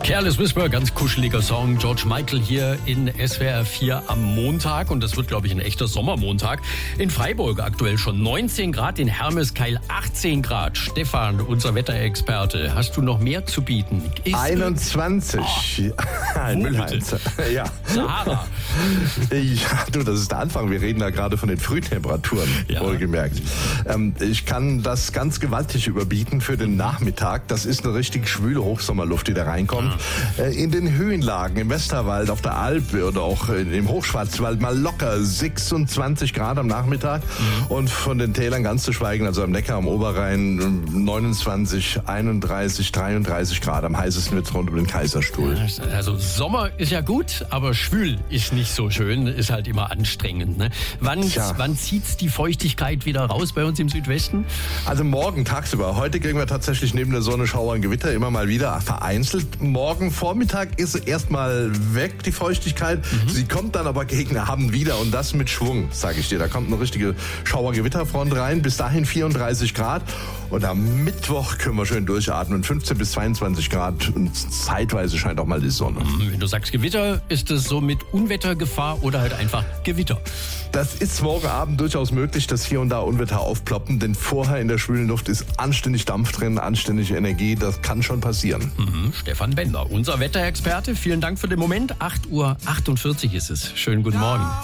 Careless Whisper, ganz kuscheliger Song. George Michael hier in SWR 4 am Montag. Und das wird, glaube ich, ein echter Sommermontag. In Freiburg aktuell schon 19 Grad, in Hermeskeil 18 Grad. Stefan, unser Wetterexperte, hast du noch mehr zu bieten? 21. Ein Müllheinz. Ja. Sahara. Ja, du, das ist der Anfang. Wir reden da gerade von den Frühtemperaturen, wohlgemerkt. Ich kann das ganz gewaltig überbieten für den Nachmittag. Das ist eine richtig schwüle Hochsommerluft, die da reinkommt. In den Höhenlagen, im Westerwald, auf der Alp oder auch im Hochschwarzwald mal locker 26 Grad am Nachmittag. Und von den Tälern ganz zu schweigen, also am Neckar, am Oberrhein 29, 31, 33 Grad. Am heißesten wird es rund um den Kaiserstuhl. Also Sommer ist ja gut, aber schwül ist nicht so schön, ist halt immer anstrengend. Ne? Wann zieht's die Feuchtigkeit wieder raus bei uns im Südwesten? Also morgen tagsüber. Heute kriegen wir tatsächlich neben der Sonne Schauer und Gewitter immer mal wieder vereinzelt. Morgen Vormittag ist erstmal weg, die Feuchtigkeit. Sie kommt dann aber gegen Abend wieder und das mit Schwung, sage ich dir. Da kommt eine richtige Schauer-Gewitterfront rein. Bis dahin 34 Grad. Und am Mittwoch können wir schön durchatmen. 15 bis 22 Grad und zeitweise scheint auch mal die Sonne. Wenn du sagst Gewitter, ist es so mit Unwettergefahr oder halt einfach Gewitter? Das ist morgen Abend durchaus möglich, dass hier und da Unwetter aufploppen, denn vorher in der schwülen Luft ist anständig Dampf drin, anständige Energie, das kann schon passieren. Stefan Bender, unser Wetterexperte, vielen Dank für den Moment. 8:48 Uhr ist es. Schönen guten Morgen.